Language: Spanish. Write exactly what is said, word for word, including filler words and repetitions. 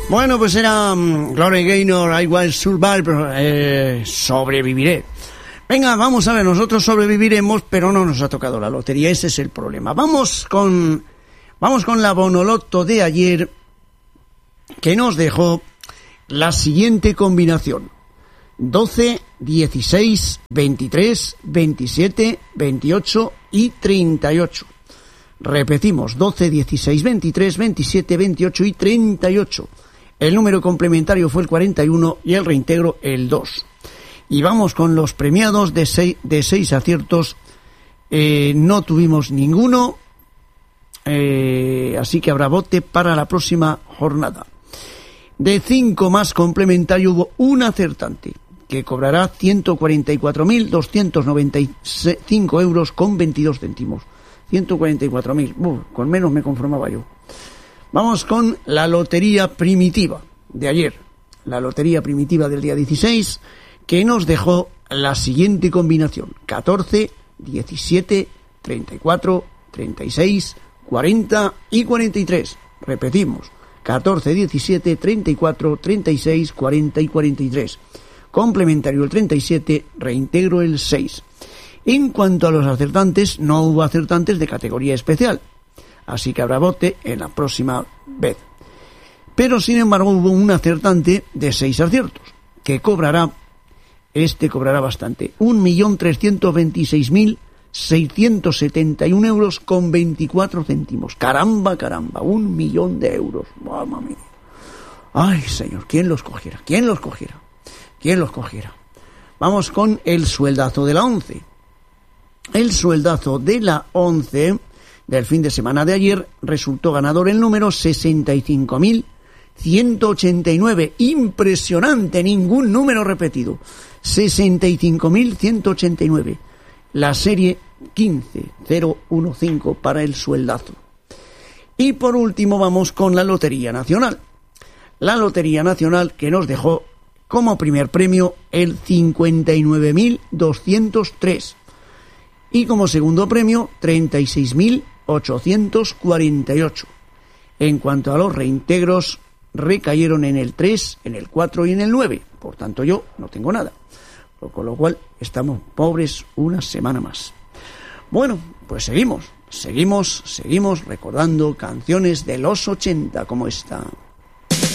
Bueno, pues era um, Gloria Gaynor, I Will Survive, pero, eh, sobreviviré. Venga, vamos a ver, nosotros sobreviviremos, pero no nos ha tocado la lotería, ese es el problema. Vamos con, vamos con la Bonoloto de ayer, que nos dejó la siguiente combinación: doce, dieciséis, veintitrés, veintisiete, veintiocho y treinta y ocho. Repetimos, doce, dieciséis, veintitrés, veintisiete, veintiocho y treinta y ocho. El número complementario fue el cuarenta y uno y el reintegro el dos. Y vamos con los premiados de seis, de seis aciertos. Eh, no tuvimos ninguno, eh, así que habrá bote para la próxima jornada. De cinco más complementario hubo un acertante, que cobrará ciento cuarenta y cuatro mil doscientos noventa y cinco euros con veintidós céntimos. ciento cuarenta y cuatro mil, uh, con menos me conformaba yo. Vamos con la lotería primitiva de ayer, la lotería primitiva del día dieciséis, que nos dejó la siguiente combinación: catorce, diecisiete, treinta y cuatro, treinta y seis, cuarenta y cuarenta y tres. Repetimos, catorce, diecisiete, treinta y cuatro, treinta y seis, cuarenta y cuarenta y tres. Complementario el treinta y siete, reintegro el seis. En cuanto a los acertantes, no hubo acertantes de categoría especial, así que habrá bote en la próxima vez. Pero sin embargo hubo un acertante de seis aciertos, que cobrará, este cobrará bastante, un millón trescientos veintiséis mil seiscientos setenta y un euros con veinticuatro céntimos. Caramba, caramba, un millón de euros. Mamma mía. Ay, señor, ¿quién los cogiera? ¿Quién los cogiera? ¿Quién los cogiera? Vamos con el sueldazo de la once. El sueldazo de la once del fin de semana de ayer resultó ganador el número sesenta y cinco mil ciento ochenta y nueve. Impresionante, ningún número repetido. sesenta y cinco mil ciento ochenta y nueve. La serie quince cero quince para el sueldazo. Y por último vamos con la Lotería Nacional. La Lotería Nacional, que nos dejó como primer premio el cincuenta y nueve mil doscientos tres. Y como segundo premio, treinta y seis mil ochocientos cuarenta y ocho. En cuanto a los reintegros, recayeron en el tres, en el cuatro y en el nueve. Por tanto, yo no tengo nada. Con lo cual, estamos pobres una semana más. Bueno, pues seguimos, seguimos, seguimos recordando canciones de los ochenta como esta.